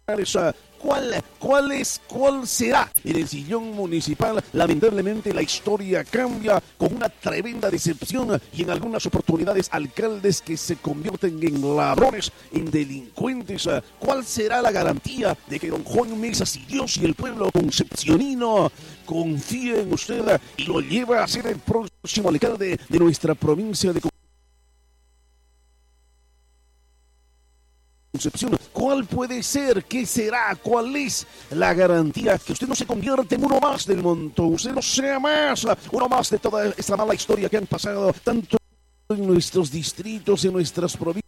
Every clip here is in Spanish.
¿Cuál será en el sillón municipal? Lamentablemente la historia cambia con una tremenda decepción y en algunas oportunidades alcaldes que se convierten en ladrones, en delincuentes. ¿Cuál será la garantía de que don Juan Mesa, si Dios y el pueblo concepcionino confía en usted y lo lleva a ser el próximo alcalde de nuestra provincia de Concepción? ¿Cuál puede ser? ¿Qué será? ¿Cuál es la garantía? Que usted no se convierte en uno más del montón, usted no sea más uno más de toda esta mala historia que han pasado tanto en nuestros distritos, en nuestras provincias.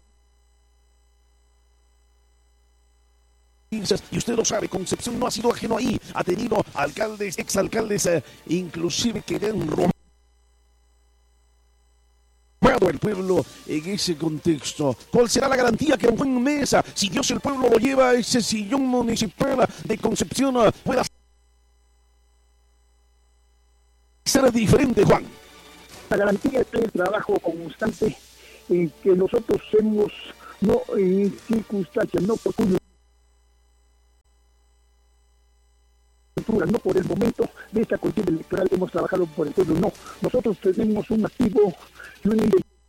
Y usted lo sabe, Concepción no ha sido ajeno ahí, ha tenido alcaldes, exalcaldes, inclusive que han robado el pueblo en ese contexto. ¿Cuál será la garantía que don Juan Mesa, si Dios y el pueblo lo lleva a ese sillón municipal de Concepción, pueda ser diferente, Juan? La garantía es el trabajo constante en que nosotros hemos, no en circunstancias, no por coyuntura, no por el momento de esta contienda electoral hemos trabajado por el pueblo, no. Nosotros tenemos un activo y una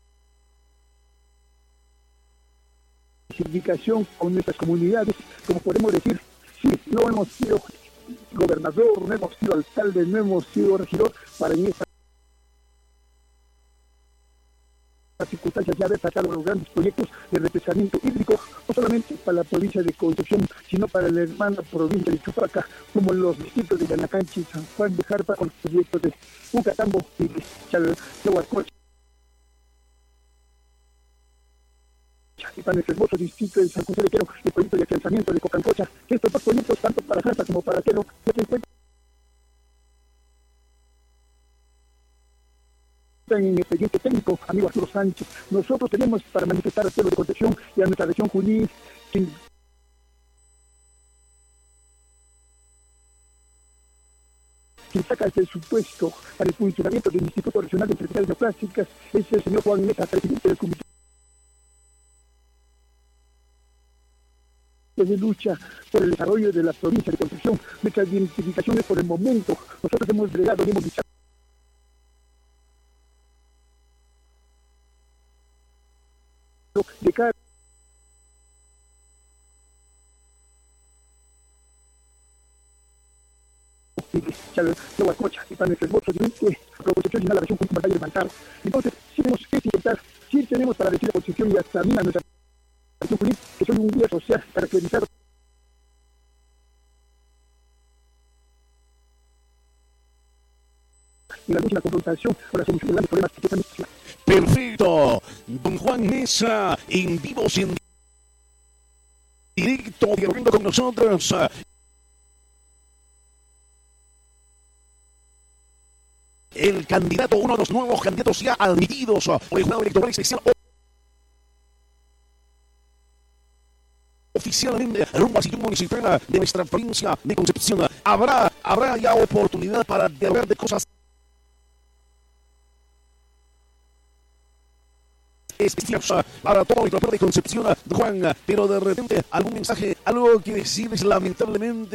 identificación con nuestras comunidades, como podemos decir, sí, no hemos sido gobernador, no hemos sido alcalde, no hemos sido regidor, para en esta circunstancias ya haber sacado los grandes proyectos de repensamiento hídrico, no solamente para la provincia de Concepción, sino para la hermana provincia de Chupaca, como los distritos de Yanacanchi, San Juan de Jarpa, con los proyectos de Ucatambo y de Chalhuacocha. Y para nuestro hermoso distrito de San José de Quero, el proyecto de afianzamiento de Cocancocha, que estos dos proyectos, tanto para Jarpa como para Quero, ya se encuentran en el expediente técnico, amigo Arturo Sánchez. Nosotros tenemos para manifestar al pueblo de Concepción y a nuestra región Junín, quien saca el presupuesto para el funcionamiento del Instituto Regional de Empresariales Neoplásticas, es el señor Juan Mesa, presidente del Comité de lucha por el desarrollo de la provincia de Concepción. Nuestras identificaciones por el momento, nosotros hemos bregado y hemos luchado de cada Chalhuacocha y para nuestro hermoso distrito, la Concepción y la región junto a Batalla de Mantar. Entonces, sí tenemos que intentar, sí tenemos para decir a Concepción y hasta a nuestra región Junín, que son un día social caracterizado en la lucha y la confrontación por la solución de grandes problemas que están. Perfecto, don Juan Mesa, en vivo, en directo, dialogando con nosotros. El candidato, uno de los nuevos candidatos ya admitidos por el jurado electoral especial, oficialmente rumbo al sillón municipal de nuestra provincia de Concepción. Habrá ya oportunidad para dialogar de cosas específicas para todo el pueblo de Concepción, Juan, pero de repente algún mensaje, algo que decirles lamentablemente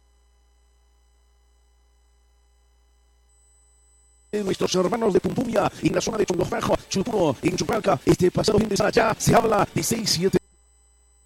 nuestros hermanos de Puntumia en la zona de Chongofajo, Chupuro, en Chupaca, pasado fin de semana ya se habla de 6-7